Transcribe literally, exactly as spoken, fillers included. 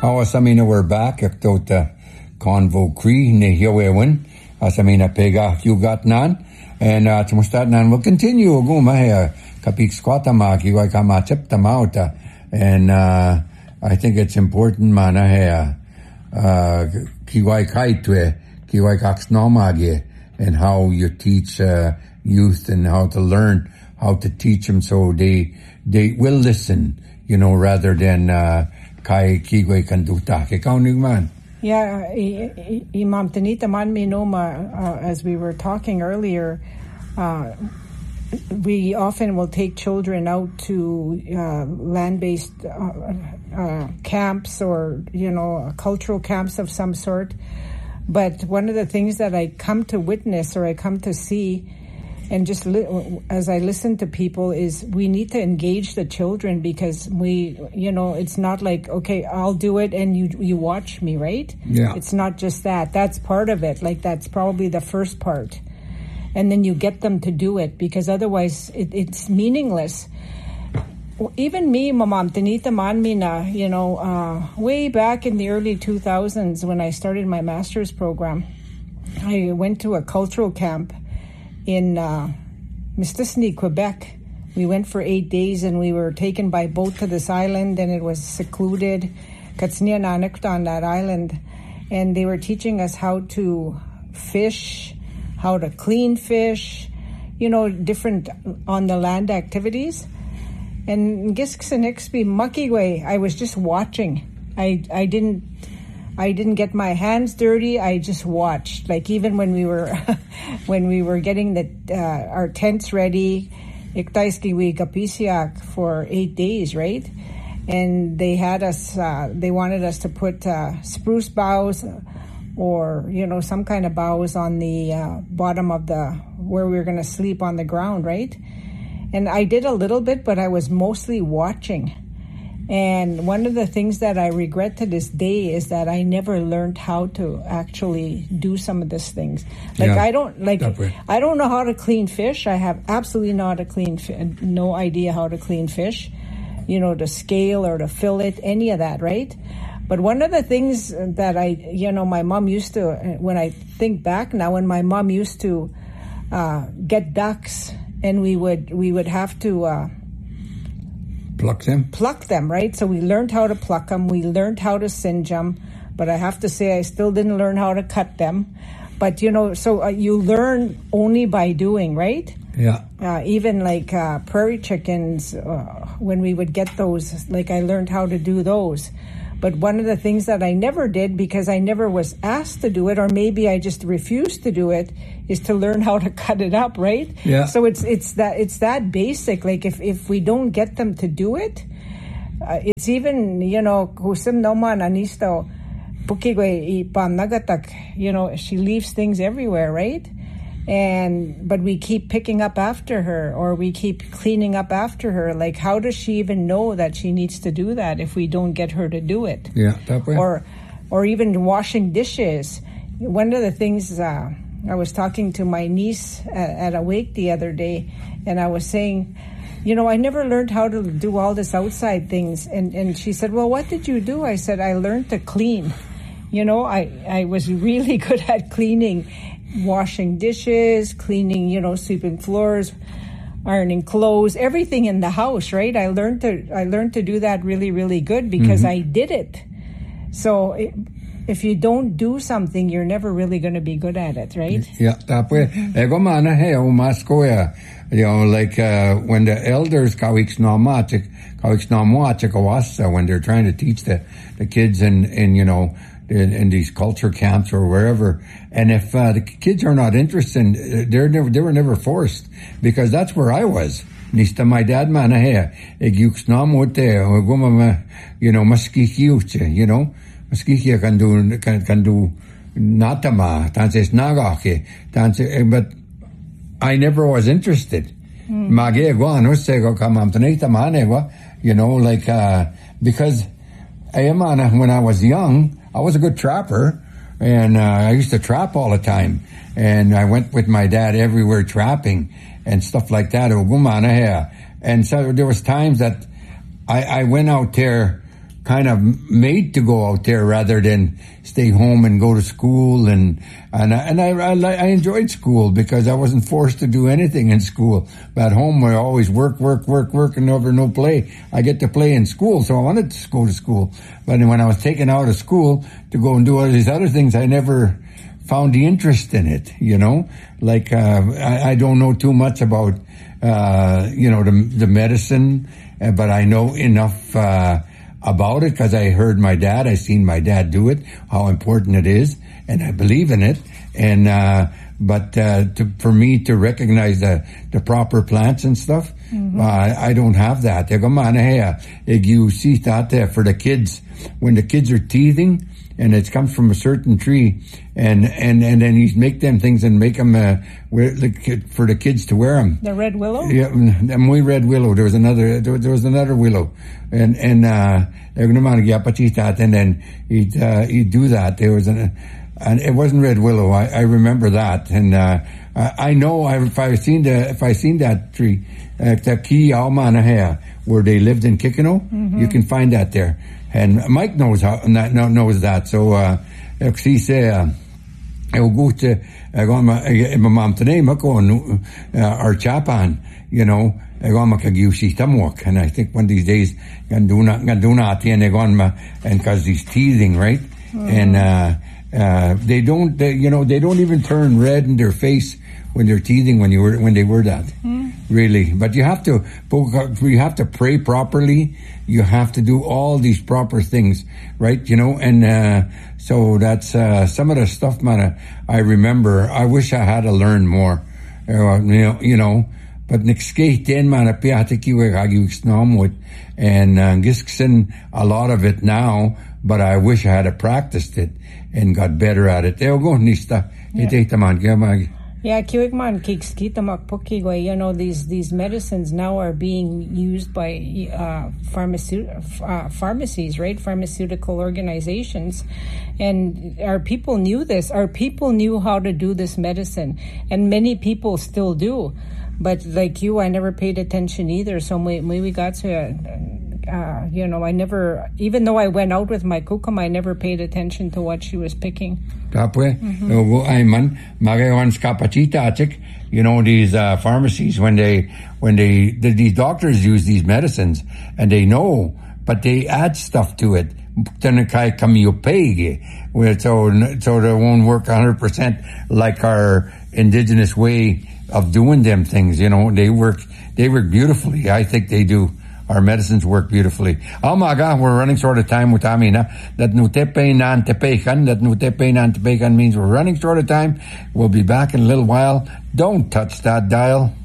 Awasamina, we're back. Akdota Convo Cree, Nehioewin. Asamina Pega, you got none. And uh, Tmustat will continue. Guma, Kapik Squatama, Kiwai Kama Chiptamauta. And uh, I think it's important, Mana, Kiwai Kaitwe, Kiwai Kaksnomage, and how you teach uh, youth and how to learn how to teach them so they they will listen, you know, rather than uh, Kai Kiwai Kanduta. Ikaw man. Yeah, Imam Tanita Man Minoma, uh, as we were talking earlier, uh, we often will take children out to uh, land-based uh, uh, camps or, you know, cultural camps of some sort. But one of the things that I come to witness or I come to see, and just li- as I listen to people, is we need to engage the children, because we, you know, it's not like, okay, I'll do it and you you watch me, right? Yeah. It's not just that. That's part of it. Like, that's probably the first part. And then you get them to do it, because otherwise it, it's meaningless. Even me, Mamam Tanita Manmina, you know, uh, way back in the early two thousands when I started my master's program, I went to a cultural camp in uh, Mistassini, Quebec. We went for eight days and we were taken by boat to this island, and it was secluded, Katsniananikta, on that island. And they were teaching us how to fish, how to clean fish, you know, different on the land activities. And Gisksanixby Muckiway, I was just watching. I I didn't I didn't get my hands dirty. I just watched. Like, even when we were when we were getting the uh, our tents ready, Iktaiskiwi Kapisiak for eight days, right? And they had us. Uh, they wanted us to put uh, spruce boughs, or, you know, some kind of boughs on the uh, bottom of the where we were going to sleep on the ground, right? And I did a little bit, but I was mostly watching. And one of the things that I regret to this day is that I never learned how to actually do some of these things. Like, yeah, I don't like I don't know how to clean fish. I have absolutely not a clean fi- no idea how to clean fish. You know, to scale or to fillet, any of that, right? But one of the things that I, you know, my mom used to, when I think back now, when my mom used to uh, get ducks, and we would we would have to uh, pluck them. Pluck them, right? So we learned how to pluck them. We learned how to singe them. But I have to say, I still didn't learn how to cut them. But, you know, so uh, you learn only by doing, right? Yeah. Uh, even like uh, prairie chickens, uh, when we would get those, like, I learned how to do those. But one of the things that I never did, because I never was asked to do it, or maybe I just refused to do it, is to learn how to cut it up, right? Yeah. So it's it's that it's that basic. Like, if, if we don't get them to do it, uh, it's even, you know, kusim noman anisto pukigwe ipam nagatak, you know, she leaves things everywhere, right? And but we keep picking up after her, or we keep cleaning up after her. Like, how does she even know that she needs to do that if we don't get her to do it? Yeah, that way. Or, or even washing dishes. One of the things uh, I was talking to my niece at, at a wake the other day, and I was saying, you know, I never learned how to do all this outside things. And and she said, well, what did you do? I said, I learned to clean. You know, I I was really good at cleaning. Washing dishes, cleaning, you know, sweeping floors, ironing clothes, everything in the house, right? I learned to I learned to do that really, really good because mm-hmm. I did it. So it, if you don't do something, you're never really going to be good at it, right? Yeah, that way. Ego mana he o maskoya. You know, like uh, when the elders kawiks no matik, kawiks no moachikawasa, when they're trying to teach the the kids in in you know. In, in these culture camps or wherever, and if uh, the kids are not interested, they're never they were never forced, because that's where I was. Nista my dad man here, you know, maskikiuche, you know, maskikia can do can can do natama, tances nagake, tances, but I never was interested. Mage guano sego kamam tanita manegwa, you know, like uh, because ayamana when I was young. I was a good trapper, and uh, I used to trap all the time. And I went with my dad everywhere trapping and stuff like that. And so there was times that I, I went out there kind of made to go out there rather than stay home and go to school. And and I, and I, I, I enjoyed school because I wasn't forced to do anything in school. But at home, we always work, work, work, work, and never no play. I get to play in school, so I wanted to go to school. But when I was taken out of school to go and do all these other things, I never found the interest in it, you know? Like, uh, I, I don't know too much about, uh, you know, the, the medicine, uh, but I know enough, uh, about it because I heard my dad, I seen my dad do it, how important it is, and I believe in it. And, uh, but, uh, to, for me to recognize the, the proper plants and stuff, mm-hmm. uh, I, I don't have that. You see that for the kids, when the kids are teething, and it comes from a certain tree, and and and then he's make them things and make them uh, wear, like, for the kids to wear them. The red willow. Yeah, and we red willow. There was another. There, there was another willow, and and uh, and then he'd uh, he'd do that. There was an, and it wasn't red willow. I, I remember that, and uh, I, I know I, if I seen the if I seen that tree, uh, the key almanahea where they lived in Kikino, mm-hmm. you can find that there. And Mike knows how, knows that. So, uh, ik zie ze, heel goed, uh, gaan we, my mom today, mako, uh, our chapan, you know, gaan we kag si tamok. And I think one of these days, ganduna, ganduna atiene gaan me, and cause he's teething, right? Mm-hmm. And, uh, uh, they don't, they, you know, they don't even turn red in their face when they're teething when you were, when they were that. Mm. Really. But you have to, you have to pray properly. You have to do all these proper things, right? You know, and, uh, so that's, uh, some of the stuff, man, I remember. I wish I had to learn more, uh, you know, you know, but nixkeiten man, and, uh, gisksin a lot of it now, but I wish I had practiced it and got better at it. They'll go, Nista. Yeah, kiwikman kikskitamakpokigwe, you know, these, these medicines now are being used by, uh, pharmaceut- uh, pharmacies, right? Pharmaceutical organizations. And our people knew this. Our people knew how to do this medicine. And many people still do. But like you, I never paid attention either. So we, we got to, uh, you know, I never, even though I went out with my kukam, I never paid attention to what she was picking. You know, these uh, pharmacies, when they, when they, the, these doctors use these medicines, and they know, but they add stuff to it. So, so they won't work one hundred percent like our indigenous way of doing them things. You know, they work, they work beautifully. I think they do. Our medicines work beautifully. Oh my God, we're running short of time with Amina. That nutepe nan tepekan, that nutepe nan tepekan means we're running short of time. We'll be back in a little while. Don't touch that dial.